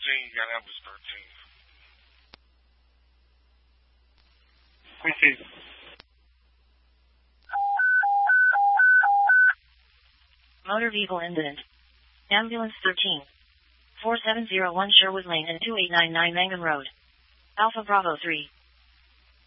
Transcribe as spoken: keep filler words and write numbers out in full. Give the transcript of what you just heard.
thirteen, you got ambulance thirteen. Receive. Motor vehicle incident. Ambulance thirteen. four seven zero one Sherwood Lane and two eight nine nine Mangum Road. Alpha Bravo three.